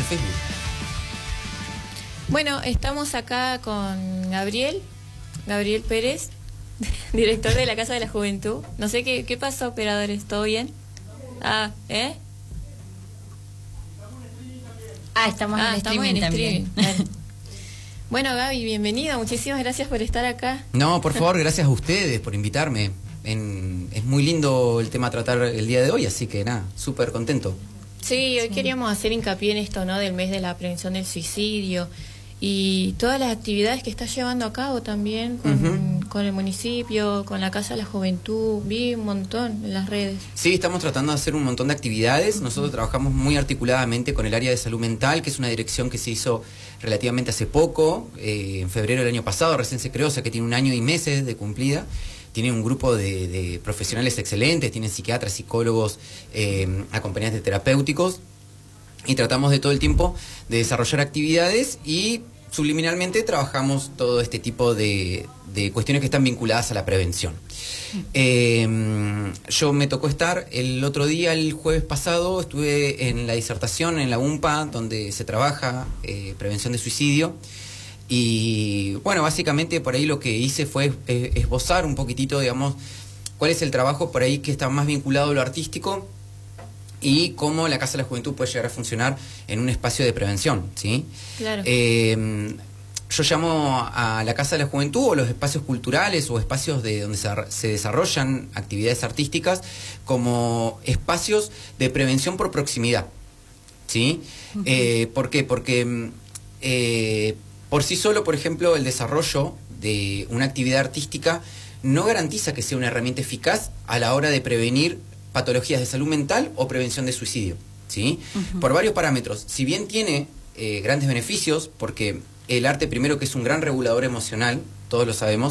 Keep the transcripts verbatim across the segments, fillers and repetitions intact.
Facebook. Bueno, estamos acá con Gabriel, Gabriel Pérez, director de la Casa de la Juventud. No sé qué, qué pasa, operadores, ¿todo bien? Ah, ¿eh? Ah, estamos ah, en estamos streaming en también. streaming. Bueno, Gaby, bienvenido. Muchísimas gracias por estar acá. No, por favor, gracias a ustedes por invitarme. En, es muy lindo el tema a tratar el día de hoy, así que nada, súper contento. Sí, hoy Sí. queríamos hacer hincapié en esto, ¿no? Del mes de la prevención del suicidio y todas las actividades que está llevando a cabo también con, Uh-huh. con el municipio, con la Casa de la Juventud. Vi un montón en las redes. Sí, estamos tratando de hacer un montón de actividades. Nosotros trabajamos muy articuladamente con el área de salud mental, que es una dirección que se hizo relativamente hace poco, eh, en febrero del año pasado, recién se creó, o sea que tiene un año y meses de cumplida. Tiene un grupo de, de profesionales excelentes, tienen psiquiatras, psicólogos, eh, acompañantes terapéuticos, y tratamos de todo el tiempo de desarrollar actividades y subliminalmente trabajamos todo este tipo de, de cuestiones que están vinculadas a la prevención. Eh, yo me tocó estar el otro día, el jueves pasado, estuve en la disertación en la U M P A, donde se trabaja eh, prevención de suicidio. Y bueno, básicamente por ahí lo que hice fue eh, esbozar un poquitito, digamos, cuál es el trabajo por ahí que está más vinculado a lo artístico y cómo la Casa de la Juventud puede llegar a funcionar en un espacio de prevención, ¿sí? Claro. Eh, yo llamo a la Casa de la Juventud o los espacios culturales o espacios de donde se, se desarrollan actividades artísticas como espacios de prevención por proximidad, ¿sí? Uh-huh. eh, ¿Por qué? Porque eh, por sí solo, por ejemplo, el desarrollo de una actividad artística no garantiza que sea una herramienta eficaz a la hora de prevenir patologías de salud mental o prevención de suicidio, ¿sí? Uh-huh. Por varios parámetros. Si bien tiene eh, grandes beneficios, porque el arte primero que es un gran regulador emocional, todos lo sabemos,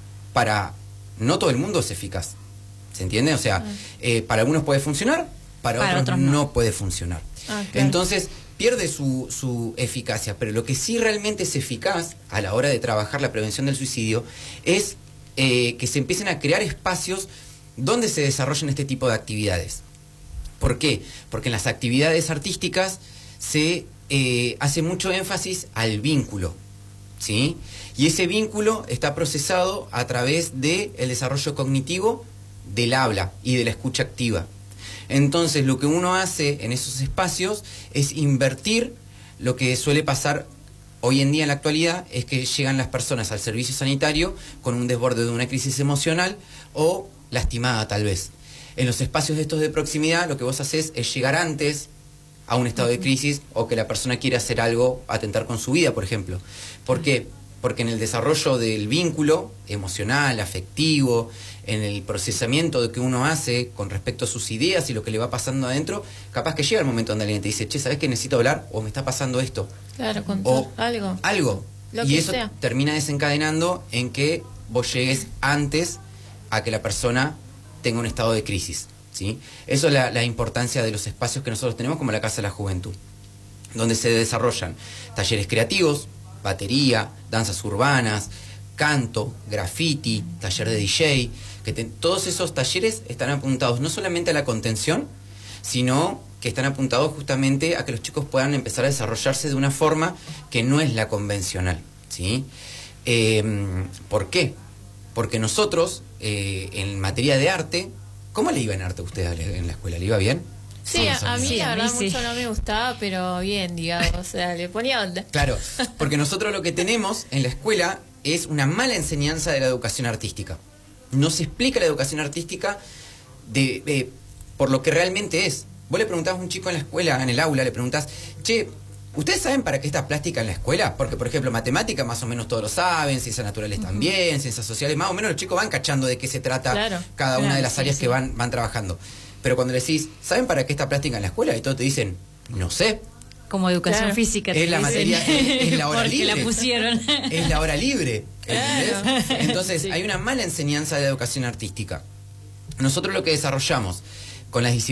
para no todo el mundo es eficaz, ¿se entiende? O sea, uh-huh. eh, para algunos puede funcionar, para, para otros, otros no. no puede funcionar. Ah, claro. Entonces, pierde su, su eficacia, pero lo que sí realmente es eficaz a la hora de trabajar la prevención del suicidio es eh, que se empiecen a crear espacios donde se desarrollen este tipo de actividades. ¿Por qué? Porque en las actividades artísticas se eh, hace mucho énfasis al vínculo, ¿sí? Y ese vínculo está procesado a través del desarrollo cognitivo del habla y de la escucha activa. Entonces, lo que uno hace en esos espacios es invertir lo que suele pasar hoy en día en la actualidad, es que llegan las personas al servicio sanitario con un desborde de una crisis emocional o lastimada tal vez. En los espacios de estos de proximidad, lo que vos haces es llegar antes a un estado de crisis o que la persona quiere hacer algo, atentar con su vida, por ejemplo. ¿Por qué? Porque en el desarrollo del vínculo emocional, afectivo, en el procesamiento de que uno hace con respecto a sus ideas y lo que le va pasando adentro, capaz que llega el momento donde alguien te dice, che, ¿sabes qué necesito hablar? O me está pasando esto. Claro, contar o algo. Algo. Lo y que eso sea. termina desencadenando en que vos llegues antes a que la persona tenga un estado de crisis, ¿sí? Eso es la, la importancia de los espacios que nosotros tenemos como la Casa de la Juventud, donde se desarrollan talleres creativos, batería, danzas urbanas, canto, graffiti, taller de D J, que te, todos esos talleres están apuntados no solamente a la contención, sino que están apuntados justamente a que los chicos puedan empezar a desarrollarse de una forma que no es la convencional, ¿sí? Eh, ¿Por qué? Porque nosotros, eh, en materia de arte, ¿cómo le iba en arte a usted en la escuela? ¿Le iba bien? Sí, a, a mí sí, la a mí verdad sí. mucho no me gustaba, pero bien, digamos, o sea, le ponía onda. Claro, porque nosotros lo que tenemos en la escuela es una mala enseñanza de la educación artística. No se explica la educación artística de, de por lo que realmente es. Vos le preguntás a un chico en la escuela, en el aula, le preguntás, che, ¿ustedes saben para qué está plástica en la escuela? Porque, por ejemplo, matemática más o menos todos lo saben, ciencias naturales uh-huh. también, ciencias sociales, más o menos los chicos van cachando de qué se trata claro, cada claro, una de las sí, áreas sí. que van, van trabajando. Pero cuando le decís, ¿saben para qué está plástica en la escuela? Y todos te dicen, no sé. Como educación claro. física. Es la materia, es, es la hora Porque libre. la pusieron. Es la hora libre. Claro. Entonces, sí. hay una mala enseñanza de la educación artística. Nosotros lo que desarrollamos con las disciplinas